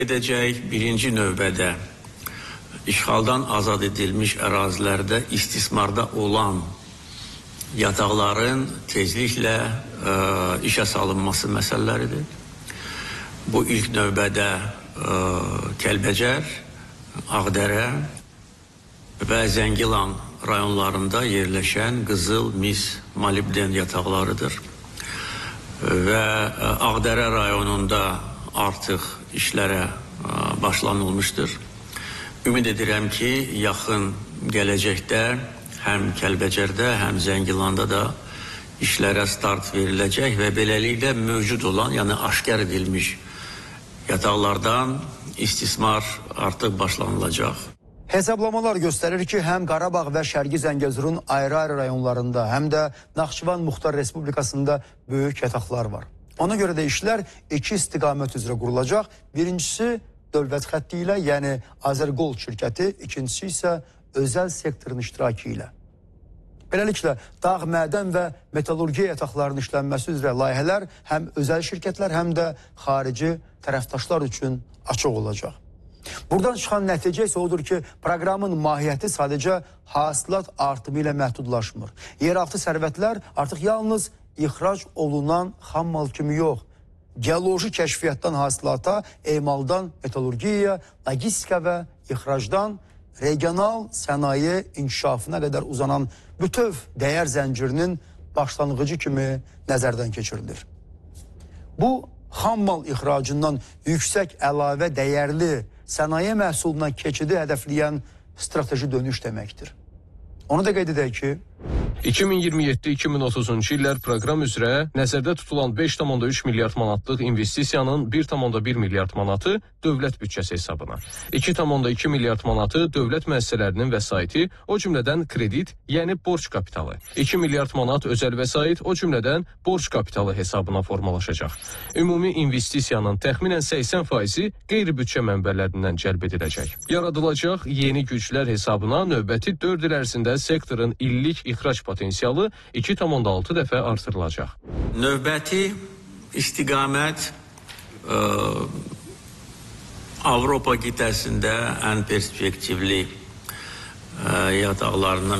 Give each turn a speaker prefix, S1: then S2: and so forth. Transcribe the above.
S1: Edəcək birinci növbədə işğaldan azad edilmiş ərazilərdə istismarda olan yataqların tezliklə işə salınması məsələləridir. Bu ilk növbədə Kəlbəcər, Ağdərə və Zəngilan rayonlarında yerləşən qızıl, mis, molibden yataqlarıdır. Və Ağdərə rayonunda artıq işlərə başlanılmışdır. Ümid edirəm ki, yaxın gələcəkdə həm Kəlbəcərdə, həm Zəngilanda da işlərə start veriləcək və beləliklə mövcud olan, yəni aşkar edilmiş yataqlardan istismar artıq başlanılacaq.
S2: Hesablamalar göstərir ki, həm Qarabağ və Şərqi Zəngəzurun ayrı-ayrı rayonlarında, həm də Naxçıvan Muxtar Respublikasında böyük yataqlar var. Ona görə də işlər iki istiqamət üzrə qurulacaq. Birincisi dövlət xətti ilə, yəni Azərgold şirkəti, ikincisi isə özəl sektorun iştirakı ilə. Beləliklə, dağ, mədən və metallurgiya yataqlarının işlənməsi üzrə layihələr həm özəl şirkətlər, həm də xarici tərəfdaşlar üçün açıq olacaq. Buradan çıxan nəticə isə odur ki, proqramın mahiyyəti sadəcə hasilat artımı ilə məhdudlaşmır. Yeraltı sərvətlər artıq yalnız ixrac olunan xammal kimi yox, geoloji kəşfiyyatdan hasilata, emaldan metallurgiyaya, logistika və ixracdan regional sənaye inkişafına qədər uzanan bütöv dəyər zəncirinin başlanğıcı kimi nəzərdən keçirilir. Bu, xammal ixracından yüksək əlavə dəyərli sənaye məhsuluna keçidi hədəfləyən strateji dönüş deməkdir. Onu da qeyd edək ki,
S3: 2027-2030-cu illər proqram üzrə nəzərdə tutulan 5,3 milyard manatlıq investisiyanın 1,1 milyard manatı dövlət büdcəsi hesabına, 2,2 milyard manatı dövlət müəssisələrinin vəsaiti, o cümlədən kredit, yəni borc kapitalı, 2 milyard manat özəl vəsait, o cümlədən borc kapitalı hesabına formalaşacaq. Ümumi investisiyanın təxminən 80%-i qeyri-büdcə mənbələrindən cəlb ediləcək. Yaradılacaq yeni güclər hesabına növbəti 4 il ərzində sektorun illik ixrac potensialı 2,6 dəfə artırılacaq.
S1: Növbəti istiqamət Avropa qitəsində ən perspektivli yataqlarından